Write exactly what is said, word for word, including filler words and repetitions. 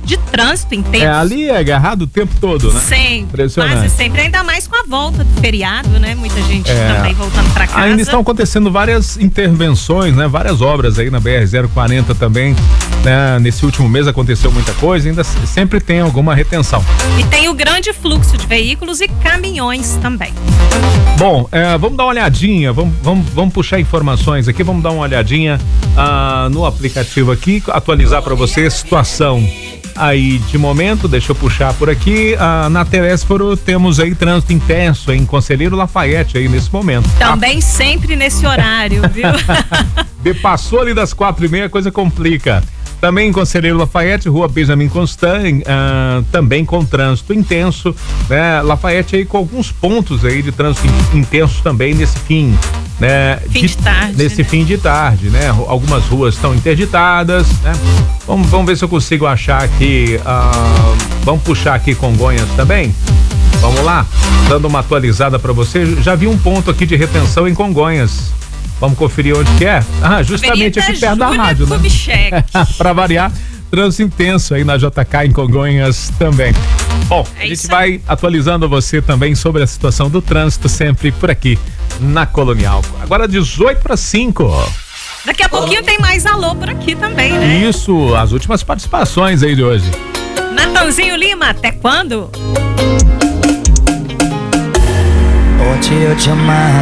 de trânsito intenso. É, ali é agarrado o tempo todo, né? Sempre, quase sempre, ainda mais com a volta do feriado, né? Muita gente é, também voltando para casa. Ainda estão acontecendo várias intervenções, né? Várias obras aí na B R zero quarenta também, né? Nesse último mês aconteceu muita coisa, ainda sempre tem alguma retenção. E tem o grande fluxo de veículos e caminhões também. Bom, é, vamos dar uma olhadinha, vamos, vamos, vamos puxar informações aqui, vamos dar uma olhadinha ah, no aplicativo aqui, atualizar para você a situação aí de momento. Deixa eu puxar por aqui. Ah, na Telésforo temos aí trânsito intenso em Conselheiro Lafayette aí nesse momento. Também ah. sempre nesse horário, viu? Passou ali das quatro e meia, a coisa complica. Também em Conselheiro Lafayette, Rua Benjamin Constant, uh, também com trânsito intenso, né? Lafayette aí com alguns pontos aí de trânsito intenso também nesse fim, né? Fim de, de tarde. Nesse né? fim de tarde, né? Algumas ruas estão interditadas, né? Vamos, vamos ver se eu consigo achar aqui, uh, vamos puxar aqui Congonhas também. Vamos lá, dando uma atualizada para você. Já vi um ponto aqui de retenção em Congonhas. Vamos conferir onde que é? Ah, justamente aqui perto da rádio, né? Para variar, trânsito intenso aí na J K em Congonhas também. Bom, é a gente vai atualizando você também sobre a situação do trânsito sempre por aqui na Colonial. Agora dezoito para cinco. Daqui a pouquinho tem mais alô por aqui também, né? Isso, as últimas participações aí de hoje. Natanzinho Lima, até quando? Ontem eu te amava